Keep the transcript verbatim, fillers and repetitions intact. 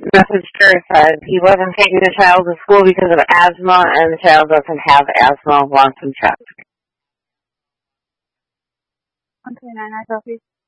message Terry said he wasn't taking the child to school because of asthma, and the child doesn't have asthma. Wants him checked. Okay, Nana, copy.